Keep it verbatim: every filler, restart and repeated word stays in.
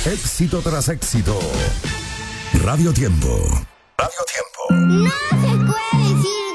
Éxito tras éxito. Radio Tiempo. Radio Tiempo. No se puede decir